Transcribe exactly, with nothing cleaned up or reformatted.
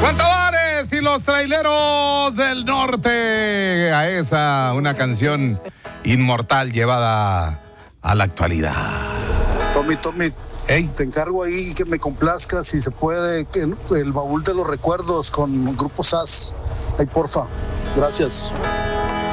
Juan Tavares y los traileros del norte. A esa, una canción inmortal llevada a la actualidad. Tommy, Tommy, hey. Te encargo ahí que me complazcas, si se puede, que el baúl de los recuerdos con Grupo S A S. Ay, porfa. Gracias.